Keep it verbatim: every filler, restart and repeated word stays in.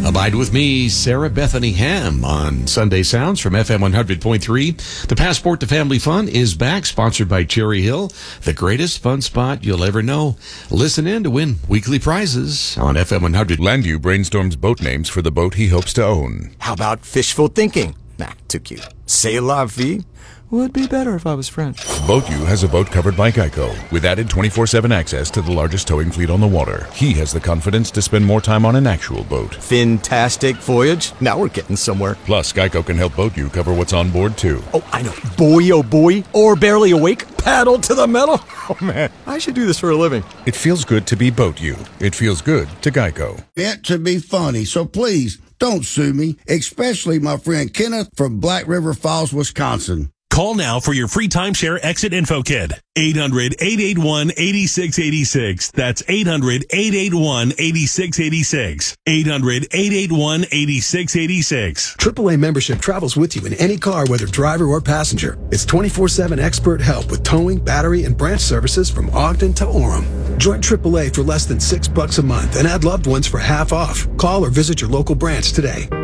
Abide with me, Sarah Bethany Ham, on Sunday Sounds from F M one hundred point three. The Passport to Family Fun is back, sponsored by Cherry Hill, the greatest fun spot you'll ever know. Listen in to win weekly prizes on F M one hundred. Landview brainstorms boat names for the boat he hopes to own. How about fishful thinking? Nah, too cute. C'est la vie would be better if I was French. BoatU has a boat covered by Geico, with added twenty-four seven access to the largest towing fleet on the water. He has the confidence to spend more time on an actual boat. Fantastic voyage. Now we're getting somewhere. Plus, Geico can help BoatU cover what's on board, too. Oh, I know. Boy, oh boy. Or barely awake. Paddle to the metal. Oh, man. I should do this for a living. It feels good to be BoatU. It feels good to Geico. Meant to be funny, so please don't sue me, especially my friend Kenneth from Black River Falls, Wisconsin. Call now for your free timeshare exit info kit. eight hundred, eight eight one, eight six eight six. That's eight hundred, eight eight one, eight six eight six. eight hundred, eight eight one, eight six eight six. triple A membership travels with you in any car, whether driver or passenger. It's twenty-four seven expert help with towing, battery, and branch services from Ogden to Orem. Join triple A for less than six bucks a month and add loved ones for half off. Call or visit your local branch today.